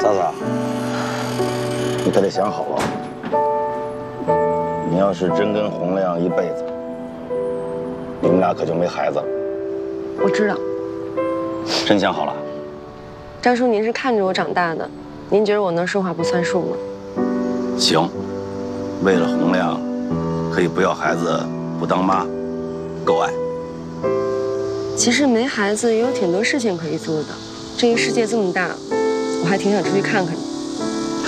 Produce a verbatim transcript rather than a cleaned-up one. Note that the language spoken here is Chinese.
嫂子，你可得想好啊！你要是真跟洪亮一辈子，你们俩可就没孩子了。 我知道。 真想好了？ 张叔，您是看着我长大的，您觉得我能说话不算数吗？ 行，为了洪亮，可以不要孩子，不当妈，够爱。 其实没孩子也有挺多事情可以做的，这个世界这么大，我还挺想出去看看的。